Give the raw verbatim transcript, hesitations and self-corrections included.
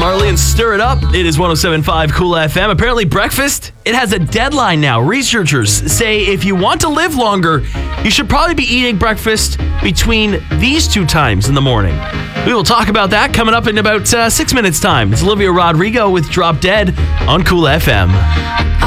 Marley and Stir It Up. It is one oh seven point five Cool F M. Apparently breakfast, it has a deadline now. Researchers say if you want to live longer, you should probably be eating breakfast between these two times in the morning. We will talk about that coming up in about uh, six minutes time. It's Olivia Rodrigo with Drop Dead on Cool F M.